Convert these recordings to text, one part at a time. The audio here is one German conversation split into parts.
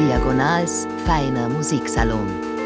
Diagonals feiner Musiksalon.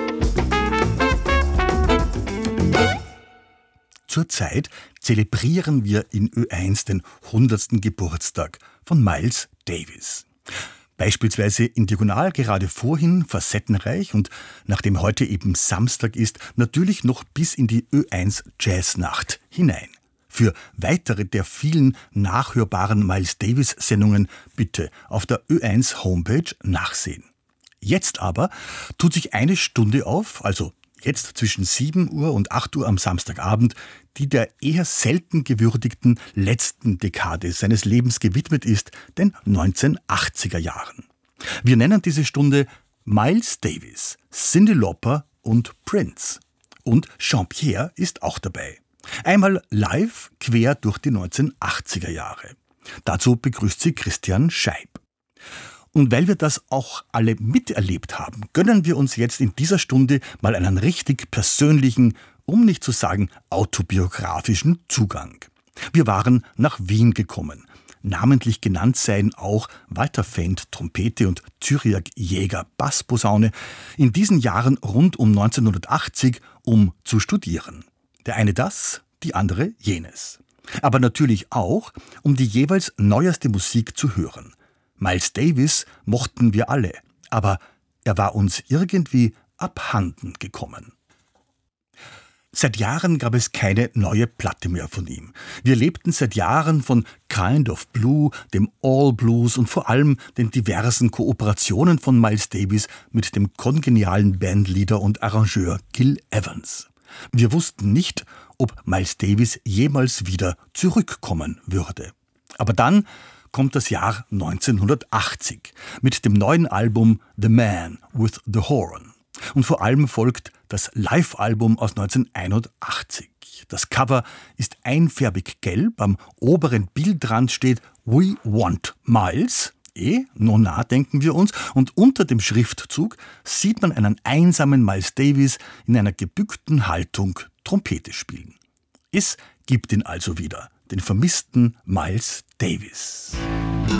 Zurzeit zelebrieren wir in Ö1 den 100. Geburtstag von Miles Davis. Beispielsweise in Diagonal gerade vorhin facettenreich und nachdem heute eben Samstag ist, natürlich noch bis in die Ö1 Jazznacht hinein. Für weitere der vielen nachhörbaren Miles Davis Sendungen bitte auf der Ö1 Homepage nachsehen. Jetzt aber tut sich eine Stunde auf, also jetzt zwischen 7 Uhr und 8 Uhr am Samstagabend, die der eher selten gewürdigten letzten Dekade seines Lebens gewidmet ist, den 1980er Jahren. Wir nennen diese Stunde Miles Davis, Cyndi Lauper und Prince. Und Jean-Pierre ist auch dabei. Einmal live quer durch die 1980er Jahre. Dazu begrüßt sie Christian Scheib. Und weil wir das auch alle miterlebt haben, gönnen wir uns jetzt in dieser Stunde mal einen richtig persönlichen, um nicht zu sagen autobiografischen Zugang. Wir waren nach Wien gekommen. Namentlich genannt seien auch Walter Fendt, Trompete, und Cyriac Jäger, Bassposaune, in diesen Jahren rund um 1980, um zu studieren. Der eine das, die andere jenes. Aber natürlich auch, um die jeweils neueste Musik zu hören. Miles Davis mochten wir alle, aber er war uns irgendwie abhanden gekommen. Seit Jahren gab es keine neue Platte mehr von ihm. Wir lebten seit Jahren von Kind of Blue, dem All Blues und vor allem den diversen Kooperationen von Miles Davis mit dem kongenialen Bandleader und Arrangeur Gil Evans. Wir wussten nicht, ob Miles Davis jemals wieder zurückkommen würde. Aber dann kommt das Jahr 1980 mit dem neuen Album The Man with the Horn. Und vor allem folgt das Live-Album aus 1981. Das Cover ist einfärbig gelb, am oberen Bildrand steht We Want Miles, nona denken wir uns, und unter dem Schriftzug sieht man einen einsamen Miles Davis in einer gebückten Haltung Trompete spielen. Es gibt ihn also wieder, den vermissten Miles Davis.